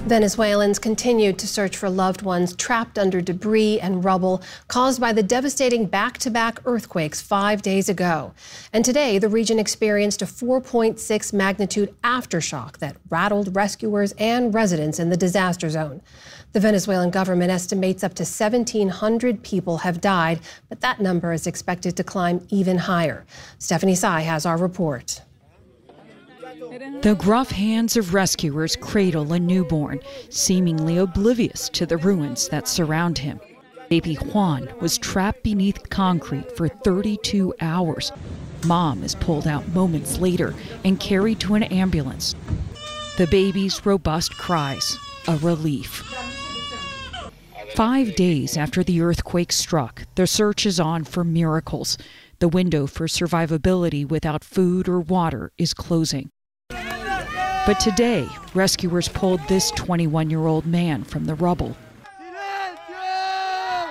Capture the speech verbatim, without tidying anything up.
Venezuelans continued to search for loved ones trapped under debris and rubble caused by the devastating back-to-back earthquakes five days ago. And today, the region experienced a four point six magnitude aftershock that rattled rescuers and residents in the disaster zone. The Venezuelan government estimates up to seventeen hundred people have died, but that number is expected to climb even higher. Stephanie Tsai has our report. The gruff hands of rescuers cradle a newborn, seemingly oblivious to the ruins that surround him. Baby Juan was trapped beneath concrete for thirty-two hours. Mom is pulled out moments later and carried to an ambulance. The baby's robust cries, a relief. Five days after the earthquake struck, the search is on for miracles. The window for survivability without food or water is closing. But today, rescuers pulled this twenty-one-year-old man from the rubble.